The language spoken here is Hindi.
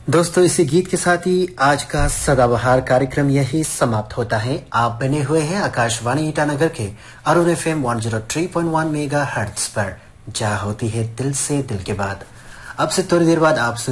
दोस्तों, इसी गीत के साथ ही आज का सदाबहार कार्यक्रम यही समाप्त होता है। आप बने हुए हैं आकाशवाणी ईटानगर के अरुण FM 103.1 मेगाहर्ट्ज पर, जहां होती है दिल से दिल के बात। अब से थोड़ी देर बाद आप